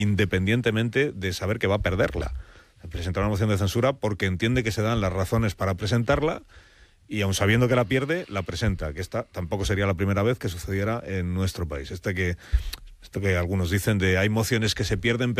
independientemente de saber que va a perderla. Presenta una moción de censura porque entiende que se dan las razones para presentarla y aun sabiendo que la pierde, la presenta, que esta tampoco sería la primera vez que sucediera en nuestro país. Esto que algunos dicen de hay mociones que se pierden